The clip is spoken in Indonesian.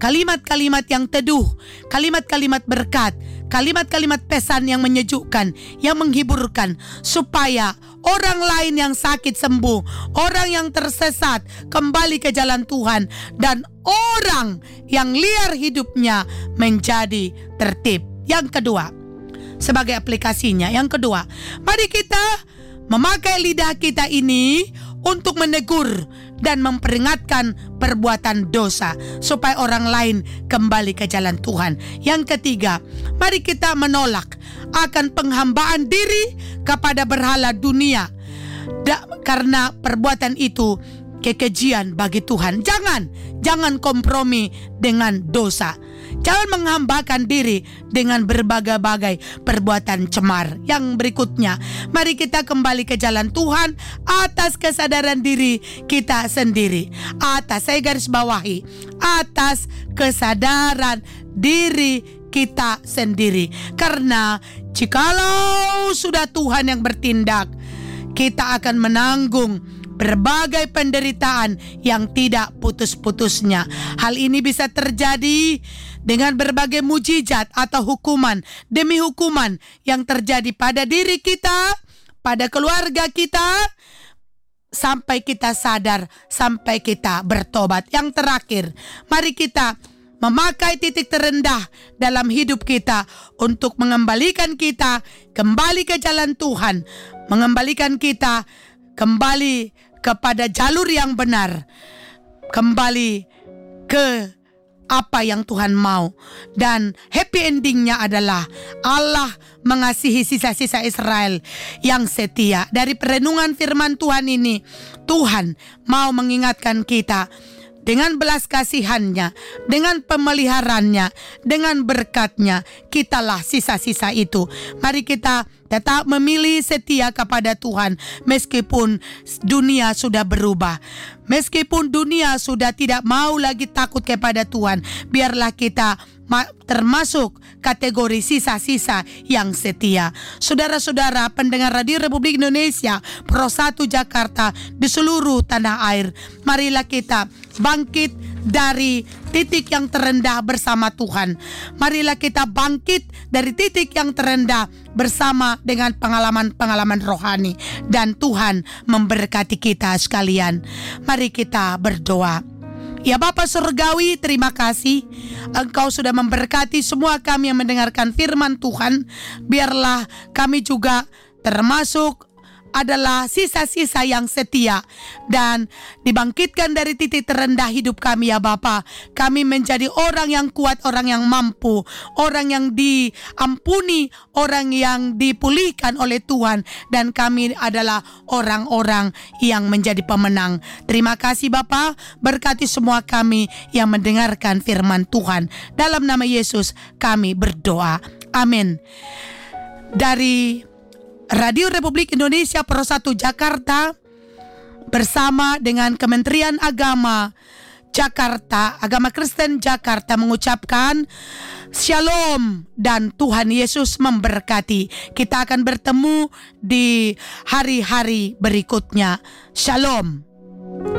kalimat-kalimat yang teduh, kalimat-kalimat berkat, kalimat-kalimat pesan yang menyejukkan, yang menghiburkan, supaya orang lain yang sakit sembuh, orang yang tersesat kembali ke jalan Tuhan, dan orang yang liar hidupnya menjadi tertib. Yang kedua, sebagai aplikasinya, yang kedua, mari kita memakai lidah kita ini untuk menegur dan memperingatkan perbuatan dosa, supaya orang lain kembali ke jalan Tuhan. Yang ketiga, mari kita menolak akan penghambaan diri kepada berhala dunia, karena perbuatan itu kekejian bagi Tuhan. Jangan kompromi dengan dosa. Jangan menghambakan diri dengan berbagai-bagai perbuatan cemar. Yang berikutnya, mari kita kembali ke jalan Tuhan atas kesadaran diri kita sendiri. Saya garis bawahi, atas kesadaran diri kita sendiri. Karena jikalau sudah Tuhan yang bertindak, kita akan menanggung berbagai penderitaan yang tidak putus-putusnya. Hal ini bisa terjadi dengan berbagai mujizat atau hukuman demi hukuman yang terjadi pada diri kita, pada keluarga kita, sampai kita sadar, sampai kita bertobat. Yang terakhir, mari kita memakai titik terendah dalam hidup kita untuk mengembalikan kita kembali ke jalan Tuhan, mengembalikan kita kembali kepada jalur yang benar, kembali ke apa yang Tuhan mau. Dan happy endingnya adalah Allah mengasihi sisa-sisa Israel yang setia. Dari perenungan firman Tuhan ini, Tuhan mau mengingatkan kita dengan belas kasihannya, dengan pemeliharaannya, dengan berkatnya, kitalah sisa-sisa itu. Mari kita tetap memilih setia kepada Tuhan meskipun dunia sudah berubah. Meskipun dunia sudah tidak mau lagi takut kepada Tuhan, biarlah kita termasuk kategori sisa-sisa yang setia. Saudara-saudara pendengar Radio Republik Indonesia Pro 1 Jakarta di seluruh tanah air, marilah kita bangkit dari titik yang terendah bersama Tuhan. Marilah kita bangkit dari titik yang terendah bersama dengan pengalaman-pengalaman rohani, dan Tuhan memberkati kita sekalian. Mari kita berdoa. Ya Bapa Surgawi, terima kasih Engkau sudah memberkati semua kami yang mendengarkan firman Tuhan. Biarlah kami juga termasuk adalah sisa-sisa yang setia dan dibangkitkan dari titik terendah hidup kami ya Bapa. Kami menjadi orang yang kuat, orang yang mampu, orang yang diampuni, orang yang dipulihkan oleh Tuhan, dan kami adalah orang-orang yang menjadi pemenang. Terima kasih Bapa, berkati semua kami yang mendengarkan firman Tuhan. Dalam nama Yesus kami berdoa. Amin. Dari Radio Republik Indonesia Pro 1 Jakarta bersama dengan Kementerian Agama Jakarta, Agama Kristen Jakarta mengucapkan Shalom dan Tuhan Yesus memberkati. Kita akan bertemu di hari-hari berikutnya. Shalom.